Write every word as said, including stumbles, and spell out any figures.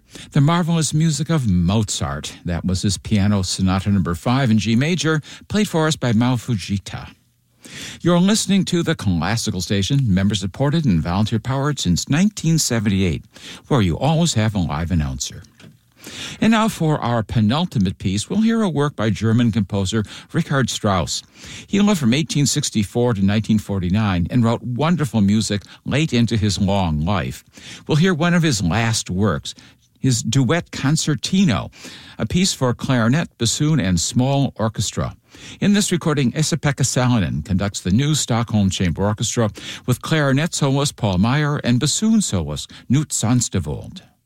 The marvelous music of Mozart. That was his Piano Sonata number five in G major, played for us by Mao Fujita. You're listening to the Classical Station, member-supported and volunteer-powered since nineteen seventy-eight, where you always have a live announcer. And now for our penultimate piece, we'll hear a work by German composer Richard Strauss. He lived from eighteen sixty-four to nineteen forty-nine and wrote wonderful music late into his long life. We'll hear one of his last works, his Duet Concertino, a piece for clarinet, bassoon, and small orchestra. In this recording, Esa-Pekka Salonen conducts the new Stockholm Chamber Orchestra with clarinet soloist Paul Meyer and bassoon soloist Knut Sonstavold.